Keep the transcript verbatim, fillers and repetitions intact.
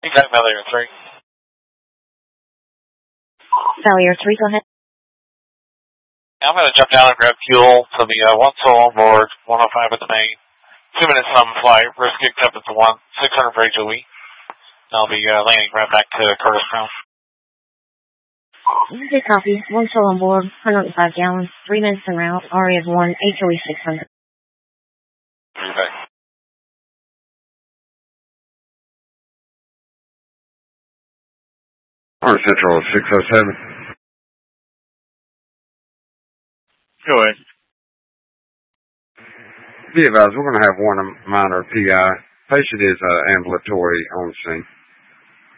Exact Valley three. Valley three, go ahead. I'm going to jump down and grab fuel to the uh, one soul on board, one oh five at the main. Two minutes on the flight, risk acceptance to one, six hundred for H O E. I'll be uh, landing right back to Curtis Crown. Okay, copy. One soul on board, one hundred five gallons, three minutes en route, R E is one, H O E six hundred. Be back. Florida Central six oh seven. Go ahead. Be advised, we're going to have one minor P I. Patient is uh, ambulatory on scene.